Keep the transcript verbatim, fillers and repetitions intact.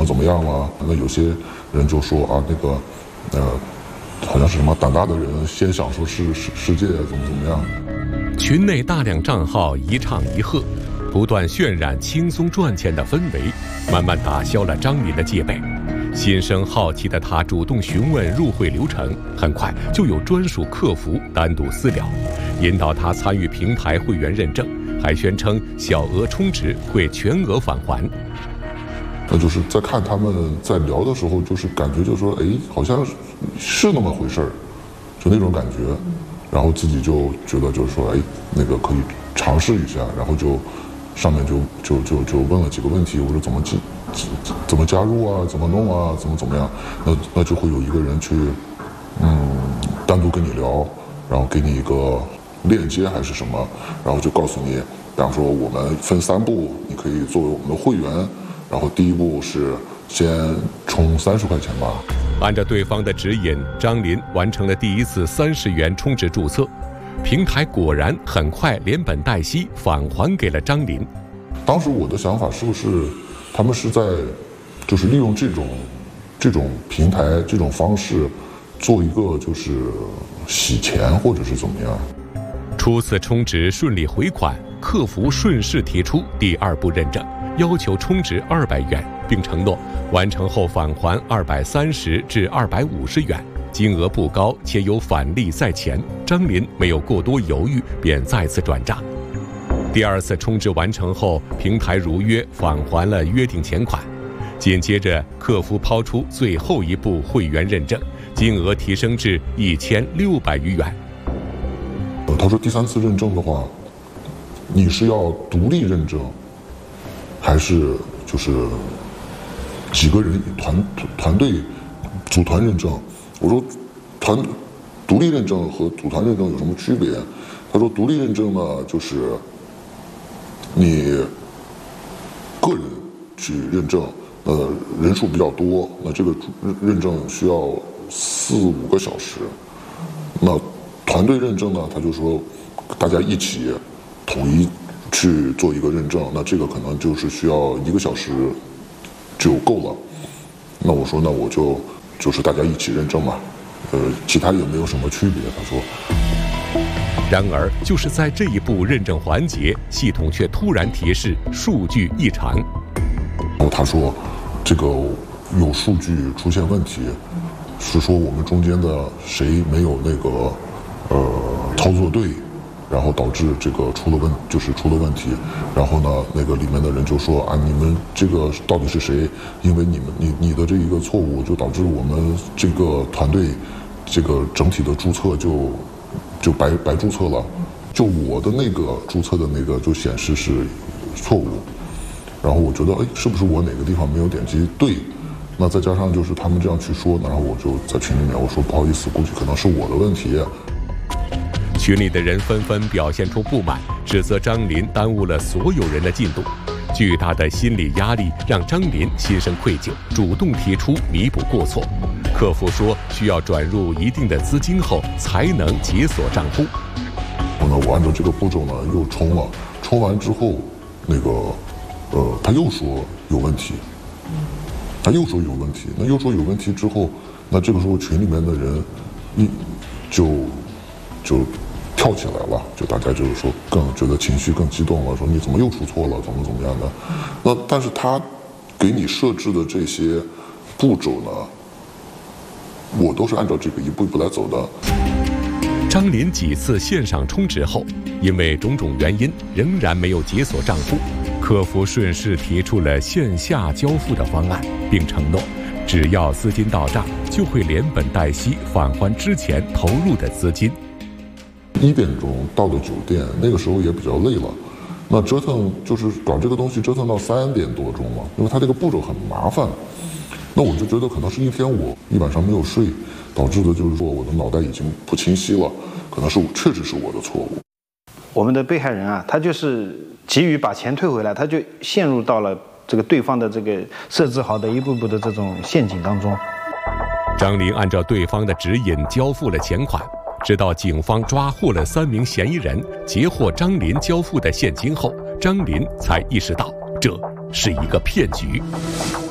么怎么样了？那有些人就说啊，那个，呃，好像是什么胆大的人先享受世世世界，怎么怎么样？ 群内大量账号一唱一和，不断渲染轻松赚钱的氛围，慢慢打消了张林的戒备。心生好奇的他主动询问入会流程，很快就有专属客服单独私聊，引导他参与平台会员认证，还宣称小额充值会全额返还。 那就是在看他们在聊的时候，就是感觉就是说，哎，好像是那么回事儿，就那种感觉，然后自己就觉得就是说，哎，那个可以尝试一下，然后就上面就就就就问了几个问题，我说怎么进。怎么加入啊？怎么弄啊？怎么怎么样？那那就会有一个人去，嗯，单独跟你聊，然后给你一个链接还是什么，然后就告诉你，比方说我们分三步，你可以作为我们的会员，然后第一步是先充三十块钱吧。 按照对方的指引，张林完成了第一次三十元充值注册，平台果然很快连本带息返还给了张林。 当时我的想法是不是？他们是在，就是利用这种，这种平台这种方式，做一个就是洗钱或者是怎么样。 初次充值顺利回款，客服顺势提出第二步认证，要求充值二百元，并承诺完成后返还二百三十至二百五十元，金额不高且有返利在前。张林没有过多犹豫，便再次转账。第二次充值完成后，平台如约返还了约定钱款。紧接着，客服抛出最后一步会员认证，金额提升至一千六百余元。 他说第三次认证的话，你是要独立认证，还是就是几个人团团队组团认证？我说团独立认证和组团认证有什么区别？他说独立认证呢，就是你个人去认证，呃，人数比较多，那这个认证需要四五个小时。那团队认证呢，他就说大家一起统一去做一个认证，那这个可能就是需要一个小时就够了。那我说，那我就就是大家一起认证嘛，呃，其他也没有什么区别。他说。 然而，就是在这一步认证环节，系统却突然提示数据异常。 然后他说，这个有数据出现问题，是说我们中间的谁没有那个呃操作对，然后导致这个出了问，就是出了问题。然后呢，那个里面的人就说啊，你们这个到底是谁？因为你们你你的这一个错误，就导致我们这个团队这个整体的注册就。就白白注册了，就我的那个注册的那个就显示是错误，然后我觉得哎，是不是我哪个地方没有点击对？那再加上就是他们这样去说，然后我就在群里面我说不好意思，估计可能是我的问题。 群里的人纷纷表现出不满，指责张林耽误了所有人的进度。巨大的心理压力让张林心生愧疚，主动提出弥补过错。客服说需要转入一定的资金后才能解锁账户。 然后呢，我按照这个步骤呢又充了，充完之后，那个呃他又说有问题，他又说有问题，那又说有问题之后，那这个时候群里面的人一就就跳起来了，就大家就是说更觉得情绪更激动了，说你怎么又出错了，怎么怎么样的。那但是他给你设置的这些步骤呢，我都是按照这个一步一步来走的。 张林几次线上充值后，因为种种原因仍然没有解锁账户，客服顺势提出了线下交付的方案，并承诺只要资金到账，就会连本带息返还之前投入的资金。 一点钟到的酒店，那个时候也比较累了，那折腾就是搞这个东西折腾到三点多钟了，因为它这个步骤很麻烦。那我就觉得可能是一天我一晚上没有睡，导致的就是说我的脑袋已经不清晰了，可能是确实是我的错误。 我们的被害人啊，他就是急于把钱退回来，他就陷入到了这个对方的这个设置好的一步步的这种陷阱当中。 张林按照对方的指引交付了钱款，直到警方抓获了三名嫌疑人，截获张林交付的现金后，张林才意识到这是一个骗局。